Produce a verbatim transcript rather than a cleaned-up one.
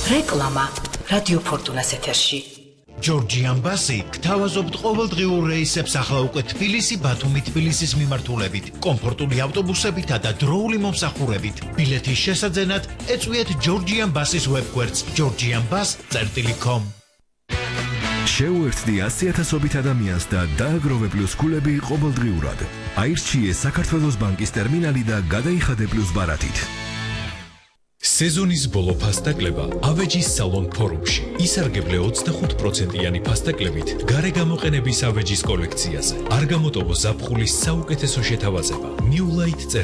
რეკლამა რადიო ფორტუნას ეთერში. ჯორჯიან ბასი გთავაზობთ ყოველდღიურ რეისებს ახლა უკვე თბილისი ბათუმი თბილისის მიმართულებით, კომფორტული ავტობუსებითა და დროული მომსახურებით. ბილეთის შესაძენად ეწვიეთ ჯორჯიან ბასის ვებგვერდს georgianbus წერტილი com. შეუერთდი ასიათასობით ადამიანს და დააგროვე პლუს ქულები ყოველდღიურად. აირჩიე საქართველოს ბანკის ტერმინალი და გადაიხადე პლუს ბარათით. სეზონის ბოლო ფასტაკლება ავეჯის სალონ ფორუმში. ისარგებლე ოცდახუთ პროცენტიანი ფასტაკლებით გარე გამოყენების ავეჯის კოლექციაზე. არ გამოტოვო ზაფხულის საუკეთესო შეთავაზება. New Light